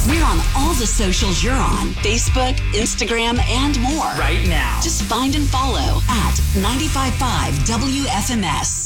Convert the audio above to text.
We're on all the socials you're on. Facebook, Instagram, and more. Right now. Just find and follow at 95.5 WFMS.